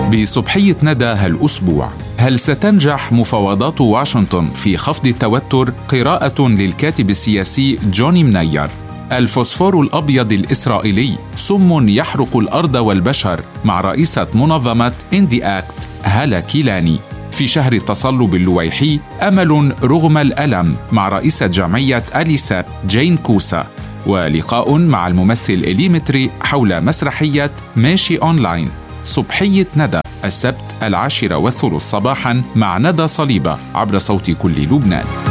بصبحية ندى هالأسبوع: هل ستنجح مفاوضات واشنطن في خفض التوتر؟ قراءة للكاتب السياسي جوني منير. الفوسفور الأبيض الإسرائيلي سم يحرق الأرض والبشر، مع رئيسة منظمة إندي أكت هالة كيلاني. في شهر التصلب اللويحي أمل رغم الألم، مع رئيسة جمعية أليسات جين كوسا. ولقاء مع الممثل إليمتري حول مسرحية ماشي أونلاين. صبحية ندى السبت 10:30 صباحاً مع ندى صليبة عبر صوت كل لبنان.